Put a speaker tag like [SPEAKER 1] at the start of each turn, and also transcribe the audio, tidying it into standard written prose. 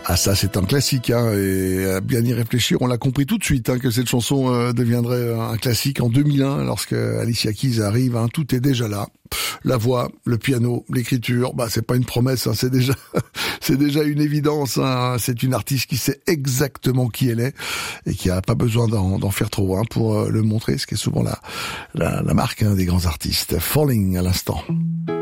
[SPEAKER 1] Ah ça c'est un classique et à bien y réfléchir, on l'a compris tout de suite que cette chanson deviendrait un classique en 2001 lorsque Alicia Keys arrive, tout est déjà là. La voix, le piano, l'écriture, c'est pas une promesse, c'est déjà c'est déjà une évidence. C'est une artiste qui sait exactement qui elle est et qui a pas besoin d'en faire trop pour le montrer, ce qui est souvent la marque des grands artistes. Falling à l'instant.